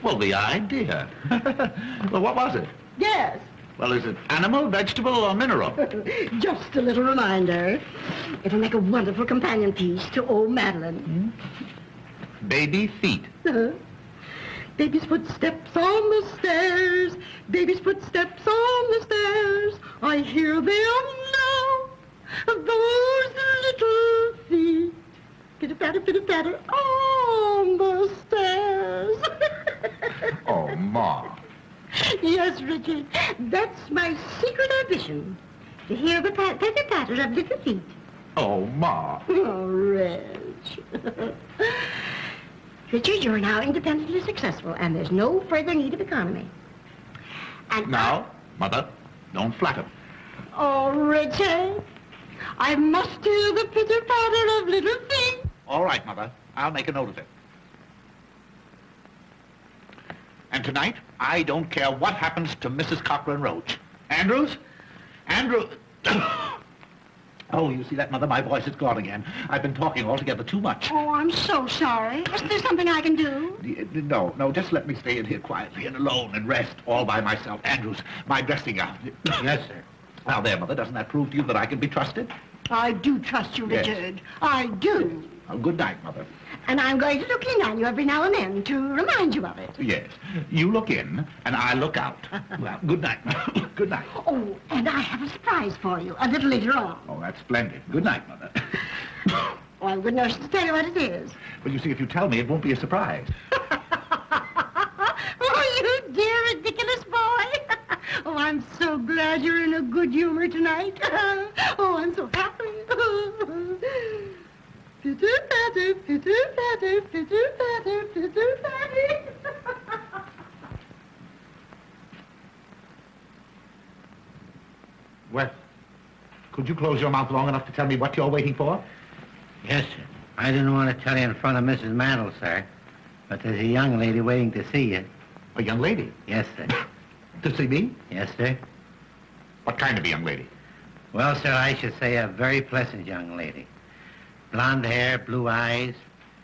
Well, the idea. Well, what was it? Yes. Well, is it animal, vegetable, or mineral? Just a little reminder. It'll make a wonderful companion piece to old Madeline. Baby feet. Baby's footsteps on the stairs. Baby's footsteps on the stairs. I hear them now. Those little feet. Pitter-patter, pitter-patter on the stairs. Oh, Ma. Yes, Richard. That's my secret ambition. To hear the patter-patter of little feet. Oh, Ma. Oh, Reg. Richard, you're now independently successful, and there's no further need of economy. And Now, Mother, don't flatter. Oh, Richard, I must hear the pitter-patter of little feet. All right, Mother. I'll make a note of it. And tonight, I don't care what happens to Mrs. Cochran Roach. Andrews? Andrew... Oh, you see that, Mother? My voice is gone again. I've been talking altogether too much. Oh, I'm so sorry. Is there something I can do? No, just let me stay in here quietly and alone and rest all by myself. Andrews, my dressing gown. Yes, sir. Now there, Mother, doesn't that prove to you that I can be trusted? I do trust you, Yes. Richard. I do. Oh, good night, Mother. And I'm going to look in on you every now and then to remind you of it. Yes, you look in and I look out. Well, good night. Good night. Oh, and I have a surprise for you a little later on. Oh, that's splendid. Good night, Mother. Oh, I'm good enough to tell you what it is. Well, you see, if you tell me, it won't be a surprise. Oh, you dear, ridiculous boy. Oh, I'm so glad you're in a good humor tonight. Oh, I'm so happy. Pitter-patter, pitter-patter, pitter-patter, pitter-patter. Well, could you close your mouth long enough to tell me what you're waiting for? Yes, sir. I didn't want to tell you in front of Mrs. Mandel, sir, but there's a young lady waiting to see you. A young lady? Yes, sir. To see me? Yes, sir. What kind of a young lady? Well, sir, I should say a very pleasant young lady. Blonde hair, blue eyes,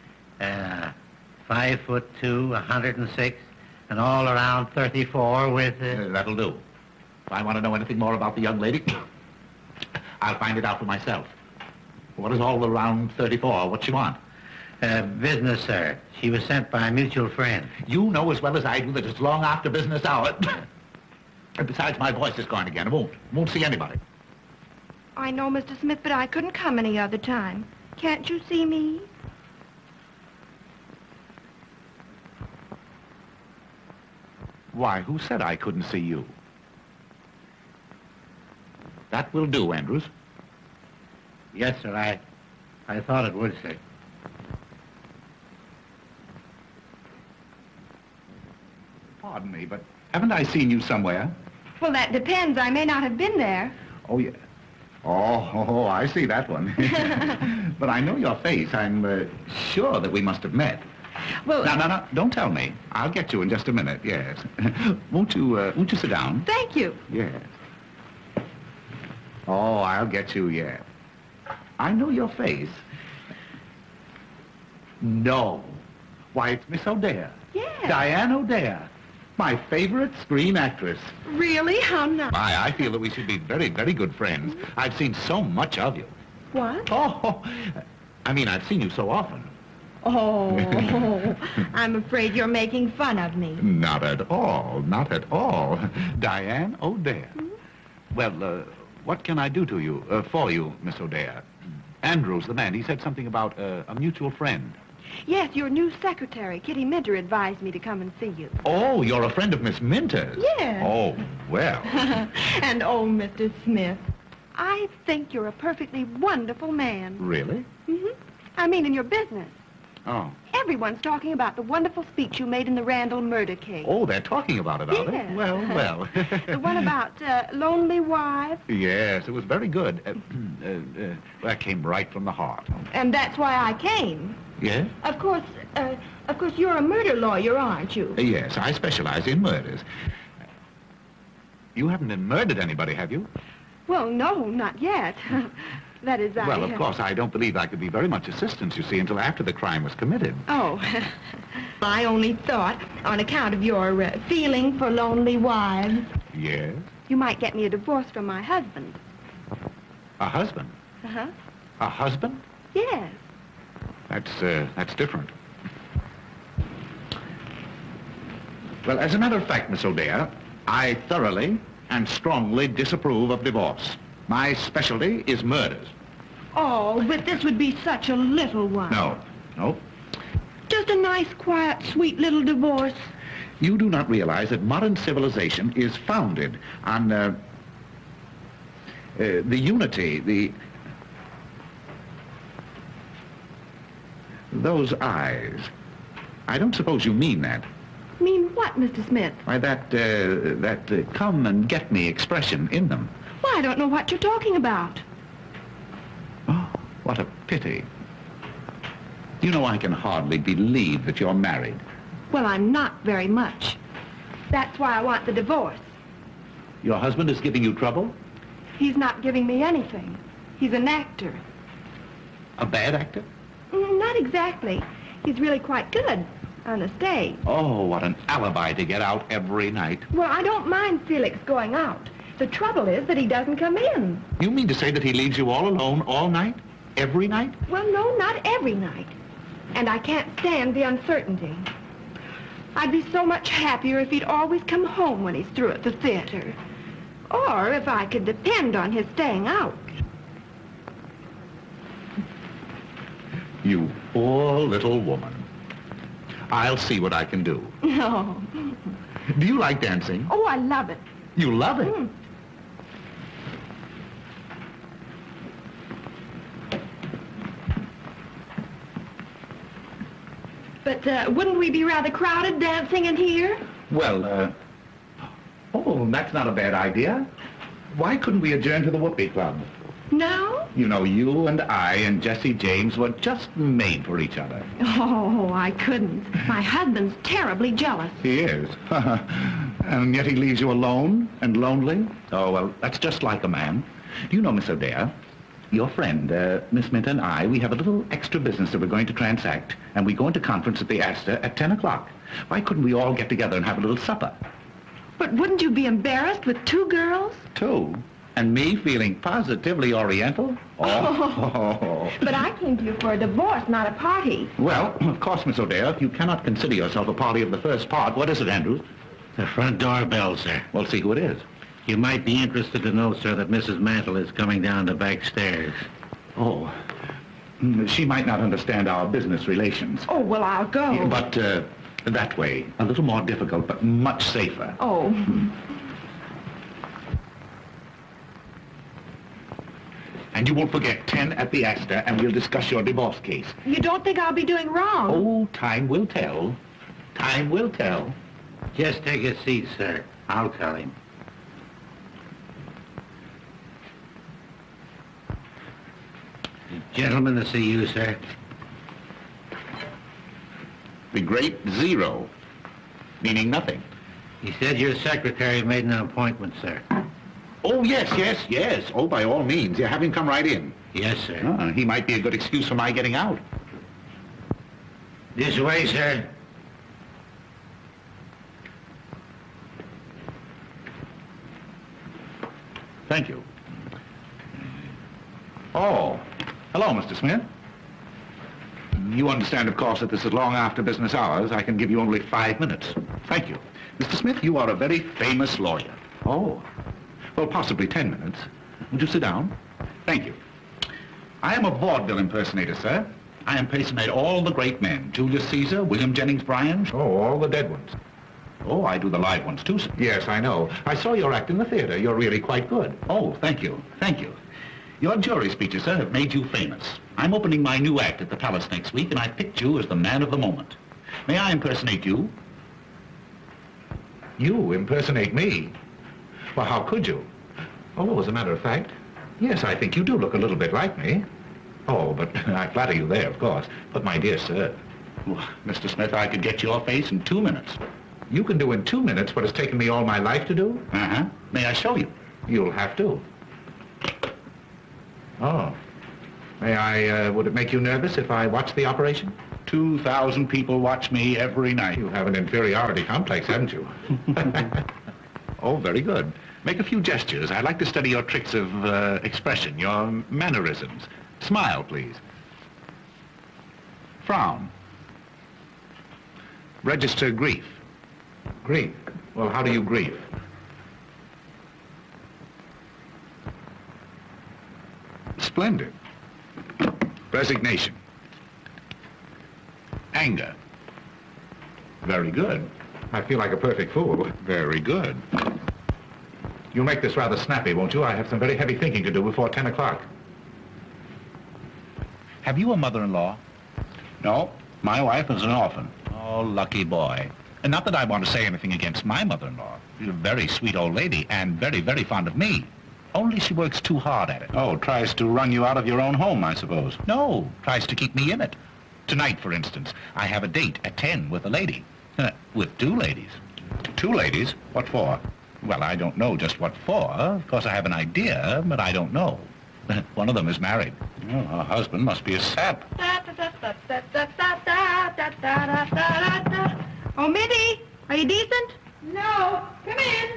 5'2", 106, and all around 34 with... That'll do. If I want to know anything more about the young lady, I'll find it out for myself. What is all around 34? What's she want? Business, sir. She was sent by a mutual friend. You know as well as I do that it's long after business hour. And besides, my voice is gone again. I won't see anybody. I know, Mr. Smith, but I couldn't come any other time. Can't you see me? Why, who said I couldn't see you? That will do, Andrews. Yes, sir, I thought it would, sir. Pardon me, but haven't I seen you somewhere? Well, that depends. I may not have been there. Oh, yeah. Oh, I see that one. But I know your face. I'm sure that we must have met. Well... No, don't tell me. I'll get you in just a minute, yes. Won't you sit down? Thank you. Yes. Oh, I'll get you, yes. I know your face. No. Why, it's Miss O'Dare. Yes. Diane O'Dare. My favorite screen actress. Really? How nice. I feel that we should be very, very good friends. I've seen so much of you. What? Oh, I mean, I've seen you so often. Oh, I'm afraid you're making fun of me. Not at all, not at all. Diane O'Dare. Well, what can I do to you, for you, Miss O'Dare? Andrews, the man, he said something about a mutual friend. Yes, your new secretary, Kitty Minter, advised me to come and see you. Oh, you're a friend of Miss Minter's? Yes. Oh, well. And oh, Mr. Smith, I think you're a perfectly wonderful man. Really? Mm-hmm. I mean, in your business. Oh. Everyone's talking about the wonderful speech you made in the Randall murder case. Oh, they're talking about it, are they? Yes. Well. The one about lonely wives. Yes, it was very good. That came right from the heart. And that's why I came. Yes? Of course, you're a murder lawyer, aren't you? Yes, I specialize in murders. You haven't murdered anybody, have you? Well, no, not yet. That is, Well, of course, I don't believe I could be very much assistance, you see, until after the crime was committed. Oh, I only thought, on account of your feeling for lonely wives, Yes? you might get me a divorce from my husband. A husband? Uh-huh. A husband? Yes. That's different. Well, as a matter of fact, Miss O'Dea, I thoroughly and strongly disapprove of divorce. My specialty is murders. Oh, but this would be such a little one. No. Just a nice, quiet, sweet little divorce. You do not realize that modern civilization is founded on the unity, those eyes. I don't suppose you mean that. Mean what, Mr. Smith? Why, that come and get me expression in them. Well, I don't know what you're talking about. Oh, what a pity. You know, I can hardly believe that you're married. Well, I'm not very much. That's why I want the divorce. Your husband is giving you trouble? He's not giving me anything. He's an actor. A bad actor? Not exactly. He's really quite good on the stage. Oh, what an alibi to get out every night. Well, I don't mind Felix going out. The trouble is that he doesn't come in. You mean to say that he leaves you all alone all night? Every night? Well, no, not every night. And I can't stand the uncertainty. I'd be so much happier if he'd always come home when he's through at the theater. Or if I could depend on his staying out. You poor little woman. I'll see what I can do. No. Do you like dancing? Oh, I love it. You love it? But wouldn't we be rather crowded dancing in here? Well, oh, that's not a bad idea. Why couldn't we adjourn to the Whoopee Club? No? You know, you and I and Jesse James were just made for each other. Oh, I couldn't. My husband's terribly jealous. He is. And yet he leaves you alone and lonely? Oh, well, that's just like a man. Do you know, Miss O'Dea, your friend, Miss Minta and I, we have a little extra business that we're going to transact, and we go into conference at the Astor at 10 o'clock. Why couldn't we all get together and have a little supper? But wouldn't you be embarrassed with two girls? Two? And me feeling positively oriental? Oh. But I came to you for a divorce, not a party. Well, of course, Miss O'Dea, if you cannot consider yourself a party of the first part, what is it, Andrews? The front door bell, sir. Well, see who it is. You might be interested to know, sir, that Mrs. Mantle is coming down the back stairs. Oh. She might not understand our business relations. Oh, well, I'll go. But that way, a little more difficult, but much safer. Oh. And you won't forget 10 at the Astor, and we'll discuss your divorce case. You don't think I'll be doing wrong? Oh, time will tell. Time will tell. Just take a seat, sir. I'll tell him. Gentlemen to see you, sir. The great zero, meaning nothing. He said your secretary made an appointment, sir. Oh, yes. Oh, by all means. Yeah, have him come right in. Yes, sir. He might be a good excuse for my getting out. This way, sir. Thank you. Oh, hello, Mr. Smith. You understand, of course, that this is long after business hours. I can give you only 5 minutes. Thank you. Mr. Smith, you are a very famous lawyer. Oh. Well, possibly 10 minutes. Would you sit down? Thank you. I am a vaudeville impersonator, sir. I impersonate all the great men. Julius Caesar, William Jennings Bryan. Oh, all the dead ones. Oh, I do the live ones, too, sir. Yes, I know. I saw your act in the theater. You're really quite good. Oh, thank you. Thank you. Your jury speeches, sir, have made you famous. I'm opening my new act at the Palace next week, and I picked you as the man of the moment. May I impersonate you? You impersonate me? Well, how could you? Oh, as a matter of fact, yes, I think you do look a little bit like me. Oh, but I flatter you there, of course. But, my dear sir, Mr. Smith, I could get your face in 2 minutes. You can do in 2 minutes what has taken me all my life to do? Uh-huh. May I show you? You'll have to. Oh, Would it make you nervous if I watched the operation? 2,000 people watch me every night. You have an inferiority complex, haven't you? Oh, very good. Make a few gestures. I'd like to study your tricks of expression, your mannerisms. Smile, please. Frown. Register grief. Grief? Well, how do you grieve? Splendid. Resignation. Anger. Very good. I feel like a perfect fool. Very good. You'll make this rather snappy, won't you? I have some very heavy thinking to do before 10 o'clock. Have you a mother-in-law? No, my wife is an orphan. Oh, lucky boy. And not that I want to say anything against my mother-in-law. She's a very sweet old lady and very, very fond of me. Only she works too hard at it. Oh, tries to run you out of your own home, I suppose. No, tries to keep me in it. Tonight, for instance, I have a date at 10 with a lady. With 2 ladies. 2 ladies? What for? Well, I don't know just what for. Of course, I have an idea, but I don't know. One of them is married. Oh, her husband must be a sap. Oh, Mitty, are you decent? No. Come in.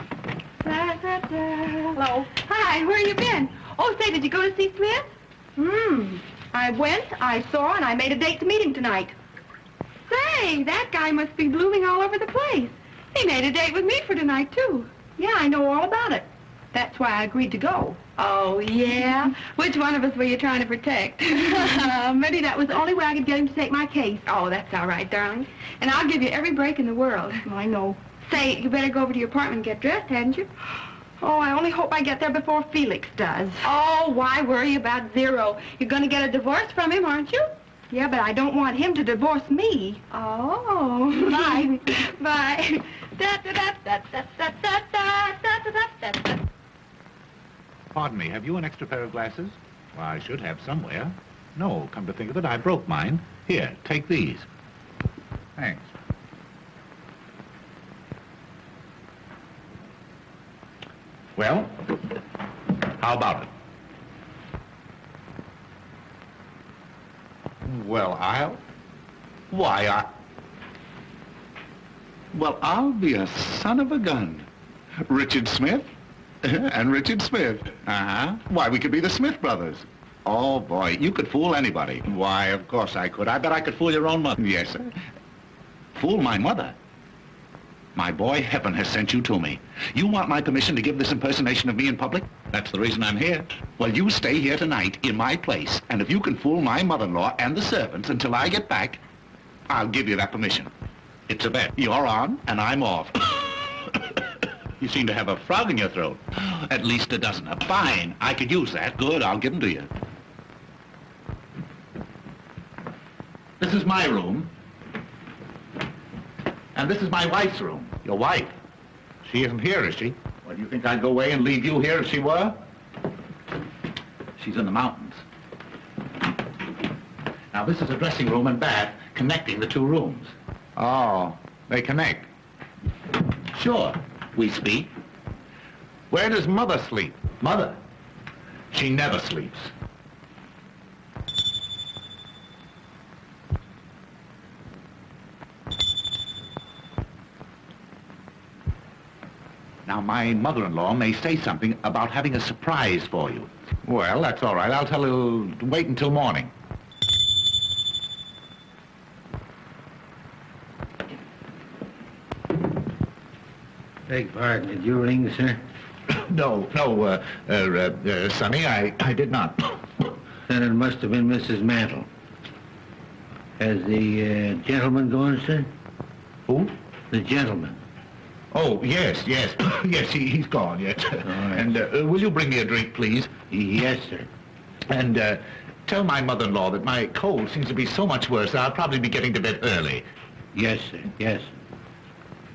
Hello. Hi, where you been? Oh, say, did you go to see Smith? I went, I saw, and I made a date to meet him tonight. Say, that guy must be blooming all over the place. He made a date with me for tonight, too. Yeah, I know all about it. That's why I agreed to go. Oh, yeah? Which one of us were you trying to protect? Maybe that was the only way I could get him to take my case. Oh, that's all right, darling. And I'll give you every break in the world. I know. Say, you better go over to your apartment and get dressed, hadn't you? Oh, I only hope I get there before Felix does. Oh, why worry about Zero? You're going to get a divorce from him, aren't you? Yeah, but I don't want him to divorce me. Oh. Bye. Bye. Pardon me, have you an extra pair of glasses? Well, I should have somewhere. No, come to think of it, I broke mine. Here, take these. Thanks. Well, how about it? Well, I'll be a son of a gun. Richard Smith and Richard Smith. Uh-huh. Why, we could be the Smith brothers. Oh, boy, you could fool anybody. Why, of course I could. I bet I could fool your own mother. Yes, sir. Fool my mother? My boy, heaven has sent you to me. You want my permission to give this impersonation of me in public? That's the reason I'm here. Well, you stay here tonight in my place, and if you can fool my mother-in-law and the servants until I get back, I'll give you that permission. It's a bet. You're on, and I'm off. You seem to have a frog in your throat. At least a dozen. Fine. I could use that. Good, I'll give them to you. This is my room. And this is my wife's room. Your wife? She isn't here, is she? Well, do you think I'd go away and leave you here if she were? She's in the mountains. Now, this is a dressing room and bath connecting the 2 rooms. Oh, they connect. Sure, we speak. Where does Mother sleep? Mother? She never sleeps. Now, my mother-in-law may say something about having a surprise for you. Well, that's all right. I'll tell her to wait until morning. Beg pardon, did you ring, sir? No, Sonny, I did not. Then it must have been Mrs. Mantle. Has the gentleman gone, sir? Who? The gentleman. Oh, yes. Yes, he's gone, yes. All right. And will you bring me a drink, please? Yes, sir. And tell my mother-in-law that my cold seems to be so much worse, I'll probably be getting to bed early. Yes, sir. Yes.